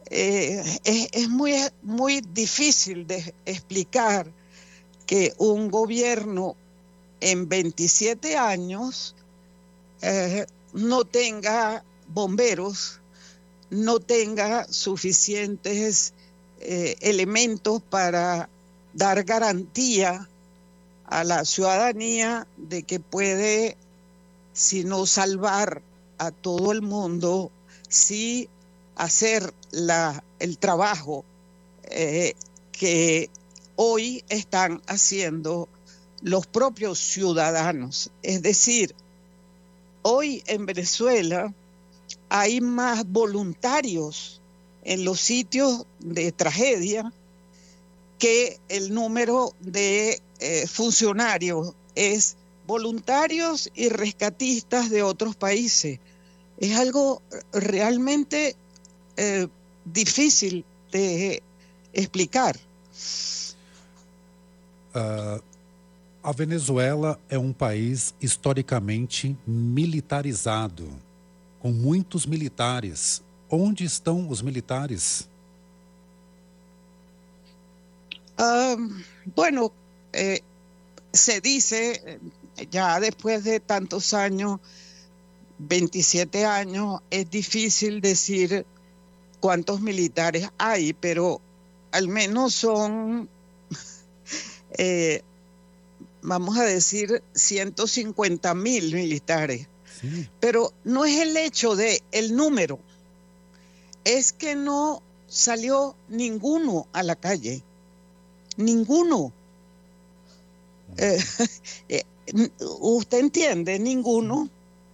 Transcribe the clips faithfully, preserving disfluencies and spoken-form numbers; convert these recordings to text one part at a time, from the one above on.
eh, es, es muy, muy difícil de explicar que un gobierno en veintisiete años eh, no tenga bomberos, no tenga suficientes eh, elementos para dar garantía a la ciudadanía de que puede, si no salvar a todo el mundo, sí hacer la, el trabajo eh, que hoy están haciendo los propios ciudadanos. Es decir, hoy en Venezuela hay más voluntarios en los sitios de tragedia que el número de eh, funcionarios. Es voluntarios y rescatistas de otros países. Es algo realmente eh, difícil de explicar. Uh, a Venezuela é um país historicamente militarizado, com muitos militares. Onde estão os militares? Um, bueno, eh, se dice, ya después de tantos años, veintisiete años, es difícil decir cuántos militares hay, pero al menos son, eh, vamos a decir, ciento cincuenta mil militares. Sí. Pero no es el hecho de el número, es que no salió ninguno a la calle, ninguno. Eh, eh, ¿Usted entiende? Ninguno.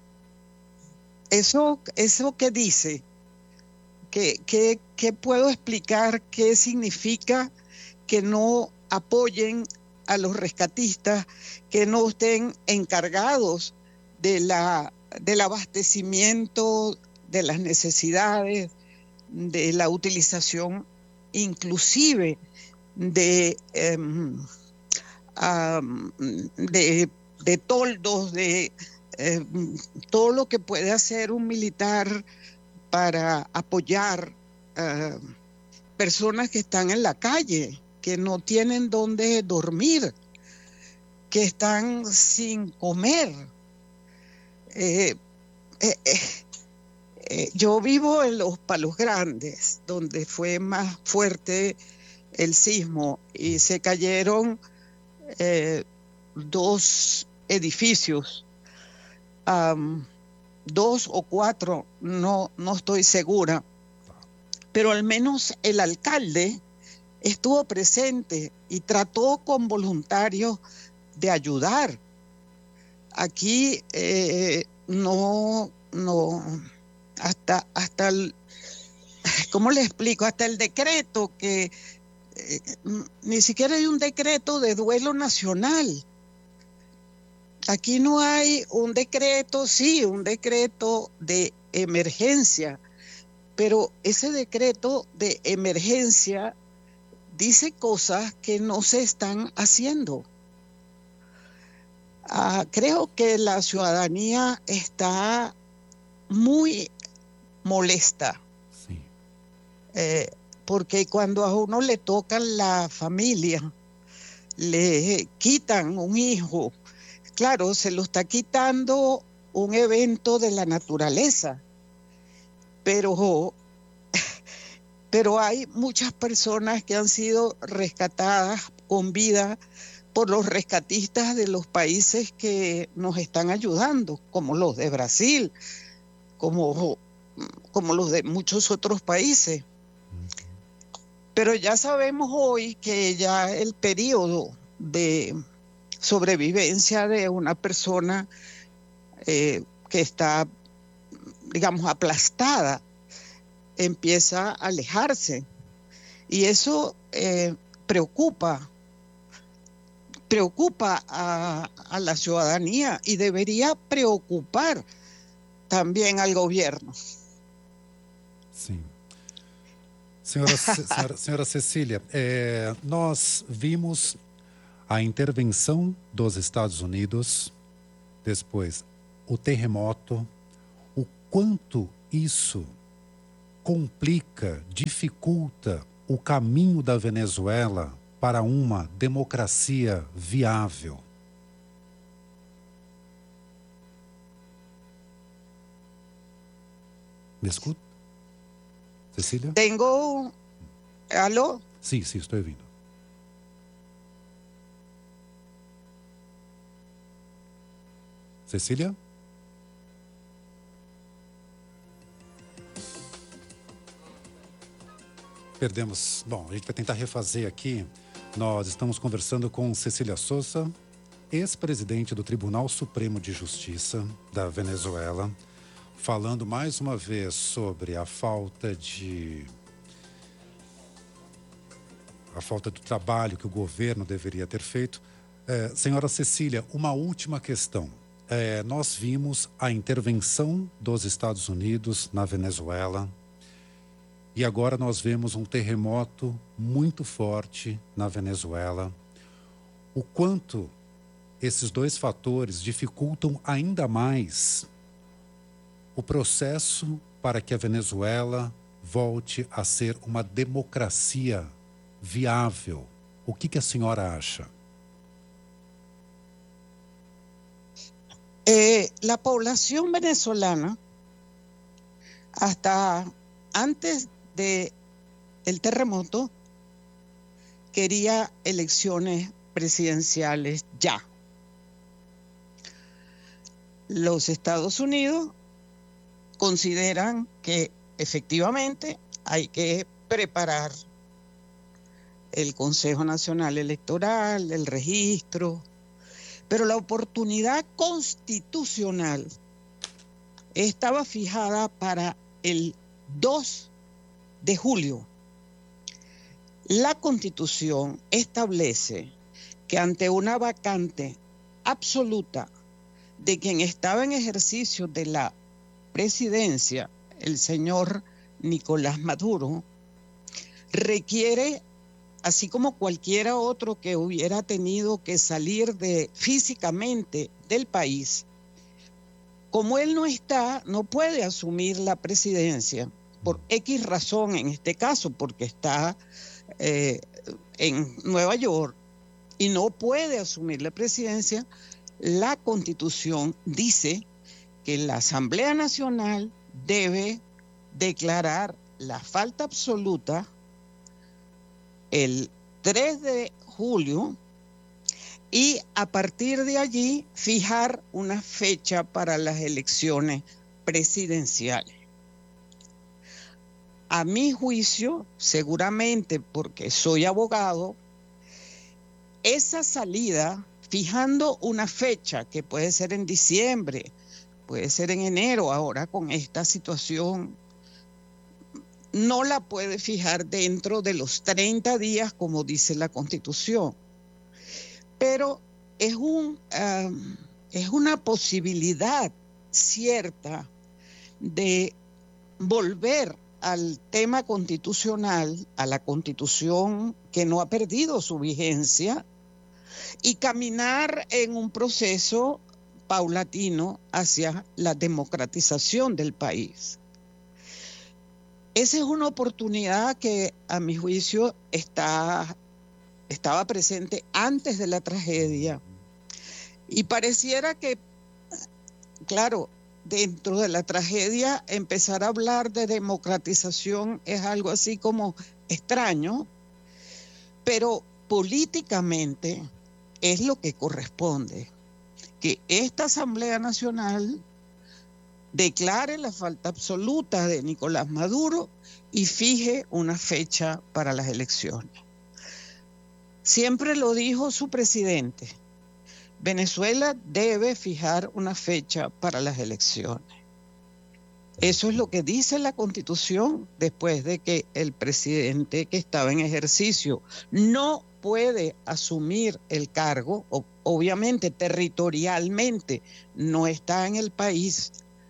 Eso, eso que dice, que, que, que puedo explicar qué significa que no apoyen a los rescatistas, que no estén encargados de la, del abastecimiento de las necesidades, de la utilización inclusive de, um, um, de, de toldos, de eh, todo lo que puede hacer un militar para apoyar uh, personas que están en la calle, que no tienen dónde dormir, que están sin comer. Eh, eh, eh, eh, yo vivo en los Palos Grandes, donde fue más fuerte el sismo y se cayeron eh, dos edificios, um, dos o cuatro, no, no estoy segura, pero al menos el alcalde estuvo presente y trató con voluntarios de ayudar. Aquí eh, no, no, hasta, hasta el, ¿cómo le explico? Hasta el decreto que eh, ni siquiera hay un decreto de duelo nacional. Aquí no hay un decreto, sí, un decreto de emergencia, pero ese decreto de emergencia dice cosas que no se están haciendo. Uh, creo que la ciudadanía está muy molesta, sí. eh, porque cuando a uno le tocan la familia, le quitan un hijo, claro, se lo está quitando un evento de la naturaleza, pero, pero hay muchas personas que han sido rescatadas con vida por los rescatistas de los países que nos están ayudando, como los de Brasil, como, como los de muchos otros países. Pero ya sabemos hoy que ya el periodo de sobrevivencia de una persona eh, que está, digamos, aplastada, empieza a alejarse. Y eso eh, preocupa. preocupa a, a la ciudadanía y debería preocupar también al gobierno. Sim. Senhora, senhora, senhora Cecília, é, nós vimos a intervenção dos Estados Unidos, depois o terremoto, o quanto isso complica, dificulta o caminho da Venezuela para uma democracia viável? ¿Me escuta, Cecília? Tengo... ¿Aló? Sí, sí, estoy ouvindo. Cecília? Perdemos. Bom, a gente vai tentar refazer aqui. Nós estamos conversando com Cecília Souza, ex-presidente do Tribunal Supremo de Justiça da Venezuela, falando mais uma vez sobre a falta de a falta do trabalho que o governo deveria ter feito. É, senhora Cecília, uma última questão. É, nós vimos a intervenção dos Estados Unidos na Venezuela e agora nós vemos um terremoto muito forte na Venezuela. O quanto esses dois fatores dificultam ainda mais o processo para que a Venezuela volte a ser uma democracia viável. O que, que a senhora acha? Eh, la población venezolana, hasta antes de el terremoto, quería elecciones presidenciales ya. Los Estados Unidos consideran que efectivamente hay que preparar el Consejo Nacional Electoral, el registro, pero la oportunidad constitucional estaba fijada para el dos de julio. La Constitución establece que ante una vacante absoluta de quien estaba en ejercicio de la presidencia, el señor Nicolás Maduro, requiere, así como cualquiera otro que hubiera tenido que salir de, físicamente del país, como él no está, no puede asumir la presidencia, por X razón en este caso, porque está eh, en Nueva York y no puede asumir la presidencia, la Constitución dice que la Asamblea Nacional debe declarar la falta absoluta el tres de julio y a partir de allí fijar una fecha para las elecciones presidenciales. A mi juicio, seguramente porque soy abogado, esa salida, fijando una fecha que puede ser en diciembre, puede ser en enero, ahora con esta situación, no la puede fijar dentro de los treinta días, como dice la Constitución. Pero es, un, uh, es una posibilidad cierta de volver al tema constitucional, a la Constitución que no ha perdido su vigencia, y caminar en un proceso paulatino hacia la democratización del país. Esa es una oportunidad que, a mi juicio, está, estaba presente antes de la tragedia. Y pareciera que, claro, dentro de la tragedia, empezar a hablar de democratización es algo así como extraño, pero políticamente es lo que corresponde, que esta Asamblea Nacional declare la falta absoluta de Nicolás Maduro y fije una fecha para las elecciones. Siempre lo dijo su presidente, Venezuela debe fijar una fecha para las elecciones. Eso es lo que dice la Constitución después de que el presidente que estaba en ejercicio no puede asumir el cargo, obviamente territorialmente no está en el país,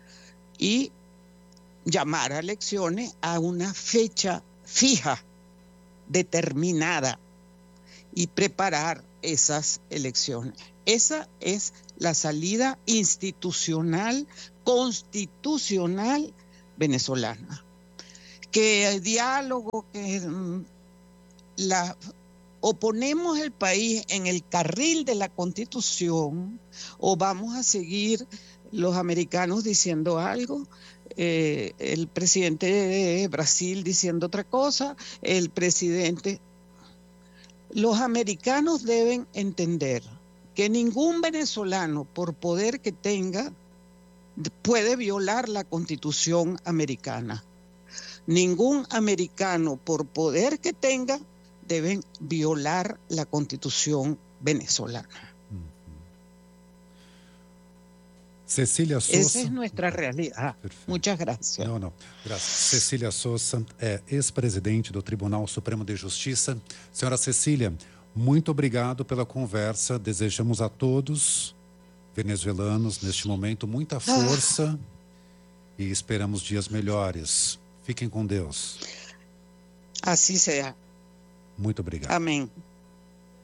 y llamar a elecciones a una fecha fija, determinada, y preparar esas elecciones. Esa es la salida institucional, constitucional venezolana, que el diálogo, que la, o ponemos el país en el carril de la Constitución o vamos a seguir los americanos diciendo algo, eh, el presidente de Brasil diciendo otra cosa, el presidente... Los americanos deben entender que ningún venezolano, por poder que tenga, puede violar la Constitución americana. Ningún americano, por poder que tenga, debe violar la Constitución venezolana. Cecília Souza. Esa es nuestra realidad. Perfeito. Muchas gracias. Não, não. Graças. Cecília Souza é ex-presidente do Tribunal Supremo de Justiça. Senhora Cecília, muito obrigado pela conversa. Desejamos a todos venezuelanos, neste momento, muita força ah. e esperamos dias melhores. Fiquem com Deus. Assim seja. Muito obrigado. Amém.